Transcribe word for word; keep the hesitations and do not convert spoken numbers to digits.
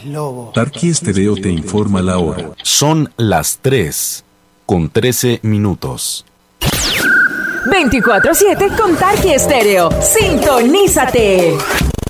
lobo. Tarqui Estéreo te informa la hora. Son las tres con trece minutos. veinticuatro siete con Tarqui Estéreo. Sintonízate.